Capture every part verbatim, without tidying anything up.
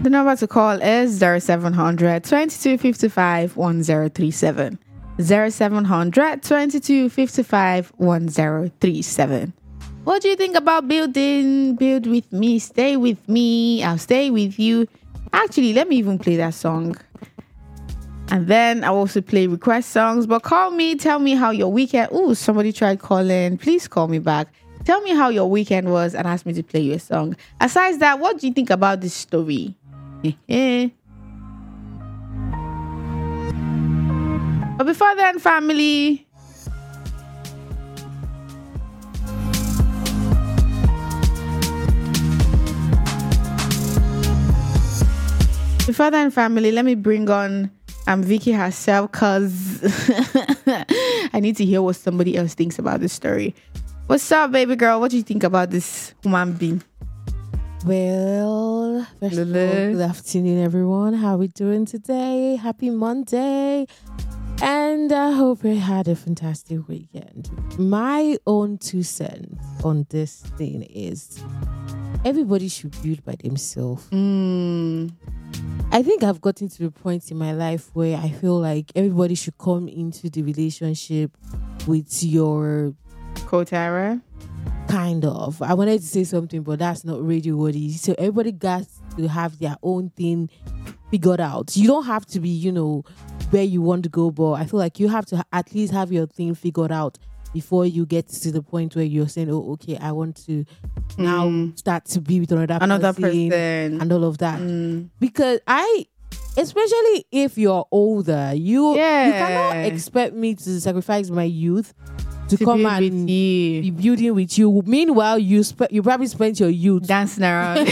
The number to call is zero seven hundred twenty-two fifty-five one zero three seven. zero seven hundred twenty-two fifty-five one zero three seven. What do you think about building? Build with me. Stay with me. I'll stay with you. Actually, let me even play that song. And then I'll also play request songs. But call me. Tell me how your weekend... Ooh, somebody tried calling. Please call me back. Tell me how your weekend was and ask me to play you a song. Aside that, what do you think about this story? But before then, family... Before then, family, let me bring on um, Vicky herself, because I need to hear what somebody else thinks about this story. What's up, baby girl? What do you think about this human being? Well, first of all, good afternoon, everyone. How are we doing today? Happy Monday. And I hope you had a fantastic weekend. My own two cents on this thing is everybody should build by themselves. Mm. I think I've gotten to the point in my life where I feel like everybody should come into the relationship with your Kotara. Kind of. I wanted to say something, but that's not really what it is. So everybody got to have their own thing figured out. You don't have to be, you know, where you want to go, but I feel like you have to at least have your thing figured out before you get to the point where you're saying, oh, okay, I want to now mm. start to be with another, another person, person and all of that. Mm. Because I, especially if you're older, you, yeah. you cannot expect me to sacrifice my youth to, to come and be building with you. Meanwhile, you sp- you probably spent your youth dancing around,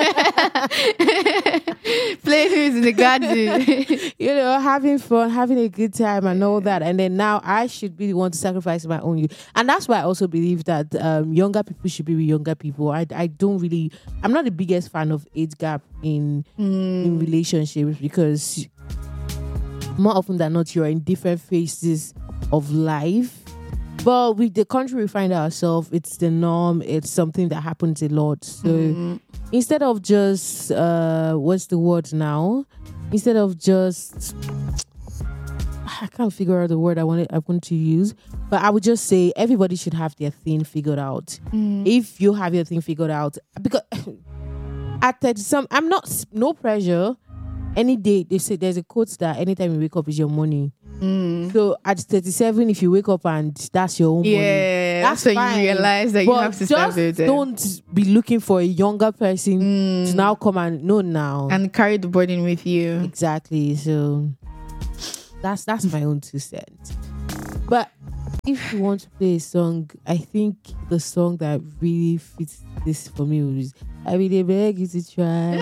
playing in the garden, you know, having fun, having a good time, and all that. And then now I should be the one to sacrifice my own youth. And that's why I also believe that um, younger people should be with younger people. I I don't really, I'm not the biggest fan of age gap in mm. in relationships, because more often than not, you're in different phases of life. But with the country we find ourselves, it's the norm. It's something that happens a lot. So mm. instead of just, uh, what's the word now? Instead of just, I can't figure out the word I wanted, I want to use. But I would just say everybody should have their thing figured out. Mm. If you have your thing figured out, because at thirty some, I'm not, no pressure. Any day, they say there's a quote that anytime you wake up is your morning. Mm. So at thirty-seven, if you wake up and that's your own yeah, money, that's when fine. you realize that but you have to start just don't be looking for a younger person mm. to now come and know now and carry the burden with you. Exactly. So that's that's my own two cents. But if you want to play a song, I think the song that really fits this for me is I really beg you to try.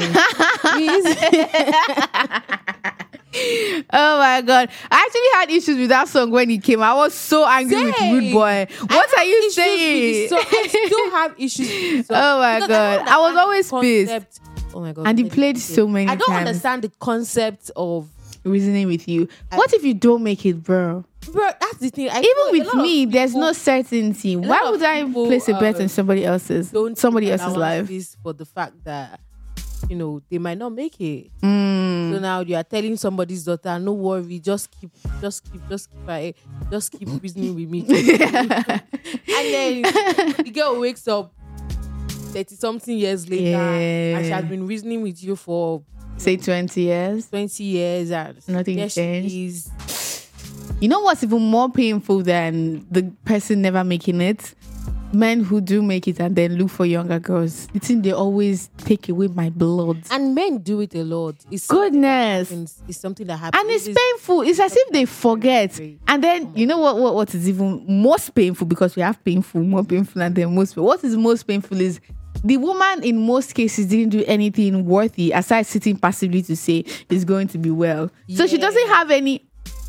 Oh my god, I actually had issues with that song when it came. I was so angry Say, with Rude Boy. What are you saying? So I still have issues with the oh my god, I, I was always pissed. Oh my god, and he played so many I don't times. understand the concept of reasoning with you. I, what if you don't make it, bro? Bro, that's the thing. I Even with me, people, there's no certainty. Why would I people, place a bet uh, on somebody else's somebody else's life? For the fact that, you know, they might not make it. Mm. So now you are telling somebody's daughter, no worry, just keep, just keep, just keep, uh, just keep reasoning with me. And then the girl wakes up thirty something years later, yeah. and she has been reasoning with you for say twenty years, twenty years, and nothing changed. You know what's even more painful than the person never making it? Men who do make it and then look for younger girls. The thing they always take away my blood. And men do it a lot. It's goodness. It's something that happens. And it's, it's painful. It's as if they forget. And then you know what, what what is even most painful, because we have painful, more painful, and then most. What is most painful is the woman in most cases didn't do anything worthy aside sitting passively to say it's going to be well. Yeah. So she doesn't have any.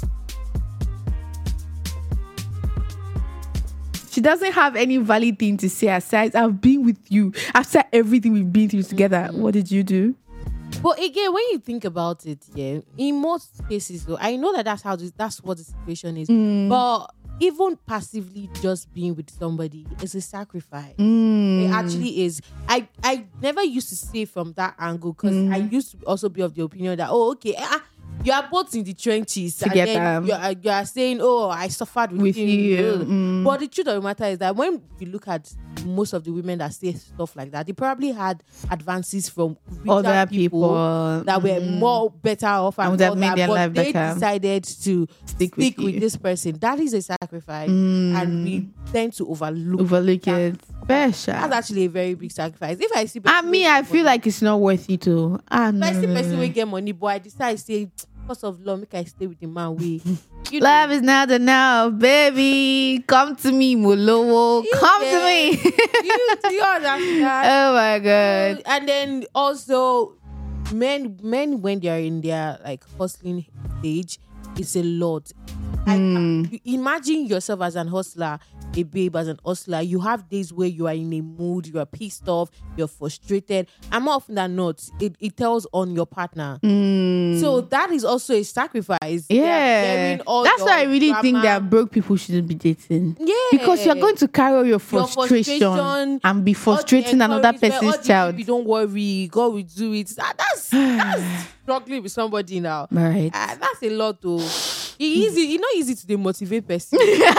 She doesn't have any valid thing to say aside, I've been with you. After everything we've been through together, mm-hmm. What did you do? But again, when you think about it, yeah, in most cases, though, I know that that's how this, that's what the situation is. Mm. But even passively just being with somebody is a sacrifice. Mm. It actually is. I, I never used to say from that angle because I used to also be of the opinion that, oh, okay, ah, you are both in the trenches. And Together. then you are, you are saying, oh, I suffered with, With him. you. Ugh. Mm. But the truth of the matter is that when you look at most of the women that say stuff like that, they probably had advances from richer Other people, people that were mm. more better off and, And would have all made that, their but life they better. decided to stick, with with, you. this person. That is a sacrifice, Mm. and we tend to overlook. Overlook that. it. Special. That's actually a very big sacrifice. If I see, I mean, I feel like it's not worth it to. Ah, no, if I see no, no, person no. will get money, but I decide say, because of love, make I stay with the man. We, you know, Love is not enough, baby. Come to me, Mulowo. Come to me. you, do you understand? Oh my god. And then also, men, men when they are in their like hustling stage, it's a lot. I, Mm. you imagine yourself as an hustler, a babe as an hustler. You have days where you are in a mood, you are pissed off, you're frustrated, and more often than not, it, it tells on your partner. Mm. So that is also a sacrifice. They are Yeah, bearing all that's your why I really think drama. that broke people shouldn't be dating. Yeah, Because you're going to carry all your frustration, frustration, and be frustrating all the another encouragement, all person's the child. baby, don't worry, God will do it. That, that's that's struggling with somebody now. Right. Ah, that's a lot though. It easy, you know, easy to demotivate person.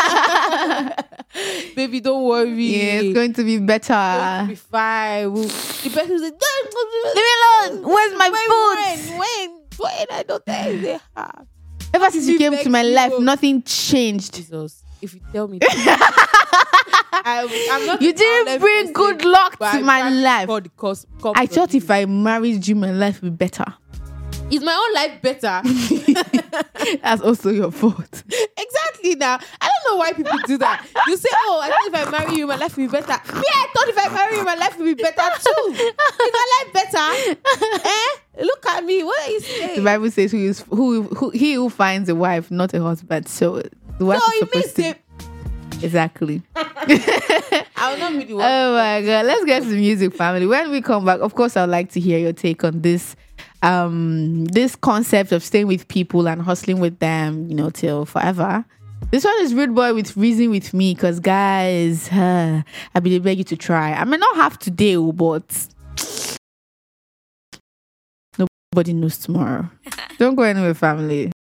Baby, don't worry. Yeah, it's going to be better. It's going to be fine. We'll- The person will say, Leave me alone. Where's my food? when, when, when, I don't tell you. Ah, Ever since you She came to begs my you. life, nothing changed. Jesus, if you tell me that, I, I'm not You a didn't violent bring person, good luck but to I my thank life. God the cause- I cause thought of if you. I married you, my life would be better. Is my own life better? That's also your fault. Exactly. Now I don't know why people do that. You say, "Oh, I thought if I marry you, my life will be better." Me, I thought if I marry you, my life will be better too. Is my life better? Eh? Look at me. What are you saying? The Bible says, "Who is who? Who he who finds a wife, not a husband." So the wife So is it means supposed to it. exactly. I will not be the one. Oh my god! Let's get to the music, family. When we come back, of course, I'd like to hear your take on this, um, this concept of staying with people and hustling with them, you know, till forever. This one is Rude Boy with Reason With Me, because guys, uh, I be beg you to try. I may not have today, but nobody knows tomorrow. Don't go anywhere, family.